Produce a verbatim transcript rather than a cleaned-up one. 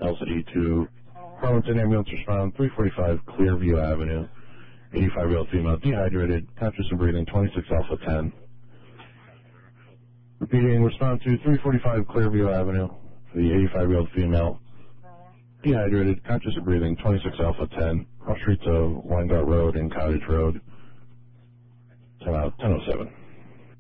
L C to Harlington Ambulance Respond, three forty-five Clearview Avenue. eighty-five-year-old female, dehydrated, conscious and breathing, twenty-six Alpha ten. Repeating, respond to three forty-five Clearview Avenue for the eighty-five-year-old female, dehydrated, conscious and breathing, twenty-six Alpha ten, cross streets of Weingart Road and Cottage Road, ten oh seven.